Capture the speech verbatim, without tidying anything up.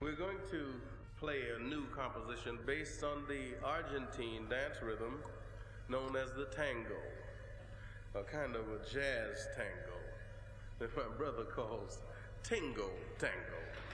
We're going to play a new composition based on the Argentine dance rhythm known as the tango, a kind of a jazz tango that my brother calls Tingo Tango.